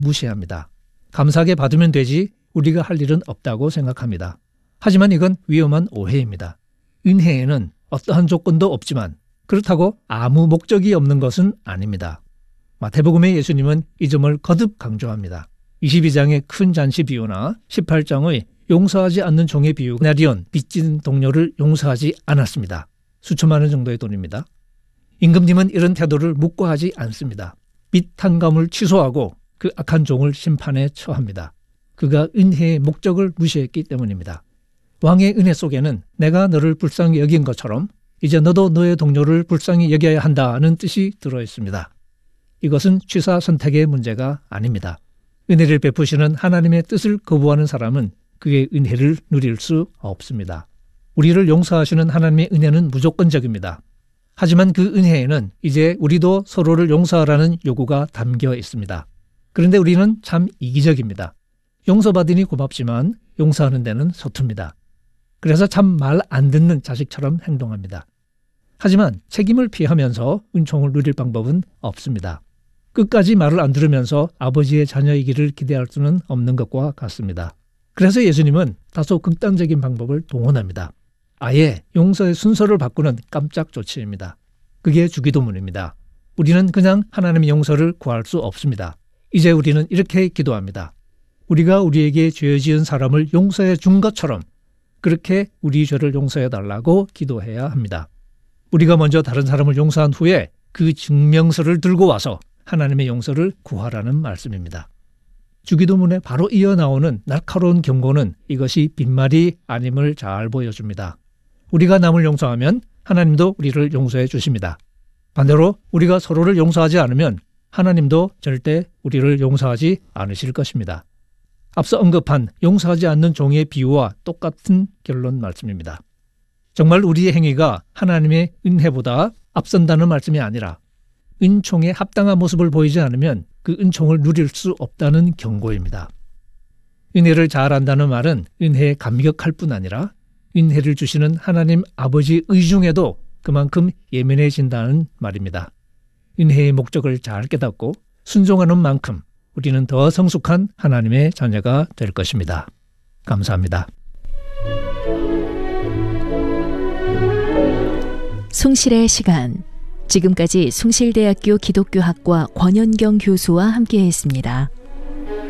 무시합니다. 감사하게 받으면 되지 우리가 할 일은 없다고 생각합니다. 하지만 이건 위험한 오해입니다. 은혜에는 어떠한 조건도 없지만 그렇다고 아무 목적이 없는 것은 아닙니다. 마태복음의 예수님은 이 점을 거듭 강조합니다. 22장의 큰 잔치 비유나 18장의 용서하지 않는 종의 비유, 나리온 빚진 동료를 용서하지 않았습니다. 수천만 원 정도의 돈입니다. 임금님은 이런 태도를 묵과하지 않습니다. 빚 탕감을 취소하고 그 악한 종을 심판에 처합니다. 그가 은혜의 목적을 무시했기 때문입니다. 왕의 은혜 속에는 내가 너를 불쌍히 여긴 것처럼 이제 너도 너의 동료를 불쌍히 여겨야 한다는 뜻이 들어있습니다. 이것은 취사 선택의 문제가 아닙니다. 은혜를 베푸시는 하나님의 뜻을 거부하는 사람은 그의 은혜를 누릴 수 없습니다. 우리를 용서하시는 하나님의 은혜는 무조건적입니다. 하지만 그 은혜에는 이제 우리도 서로를 용서하라는 요구가 담겨 있습니다. 그런데 우리는 참 이기적입니다. 용서받으니 고맙지만 용서하는 데는 서툽니다. 그래서 참 말 안 듣는 자식처럼 행동합니다. 하지만 책임을 피하면서 은총을 누릴 방법은 없습니다. 끝까지 말을 안 들으면서 아버지의 자녀이기를 기대할 수는 없는 것과 같습니다. 그래서 예수님은 다소 극단적인 방법을 동원합니다. 아예 용서의 순서를 바꾸는 깜짝 조치입니다. 그게 주기도문입니다. 우리는 그냥 하나님의 용서를 구할 수 없습니다. 이제 우리는 이렇게 기도합니다. 우리가 우리에게 죄 지은 사람을 용서해 준 것처럼 그렇게 우리 죄를 용서해 달라고 기도해야 합니다. 우리가 먼저 다른 사람을 용서한 후에 그 증명서를 들고 와서 하나님의 용서를 구하라는 말씀입니다. 주기도문에 바로 이어 나오는 날카로운 경고는 이것이 빈말이 아님을 잘 보여줍니다. 우리가 남을 용서하면 하나님도 우리를 용서해 주십니다. 반대로 우리가 서로를 용서하지 않으면 하나님도 절대 우리를 용서하지 않으실 것입니다. 앞서 언급한 용서하지 않는 종의 비유와 똑같은 결론 말씀입니다. 정말 우리의 행위가 하나님의 은혜보다 앞선다는 말씀이 아니라 은총에 합당한 모습을 보이지 않으면 그 은총을 누릴 수 없다는 경고입니다. 은혜를 잘 안다는 말은 은혜에 감격할 뿐 아니라 은혜를 주시는 하나님 아버지 의중에도 그만큼 예민해진다는 말입니다. 은혜의 목적을 잘 깨닫고 순종하는 만큼 우리는 더 성숙한 하나님의 자녀가 될 것입니다. 감사합니다. 숭실의 시간. 지금까지 숭실대학교 기독교학과 권현경 교수와 함께했습니다.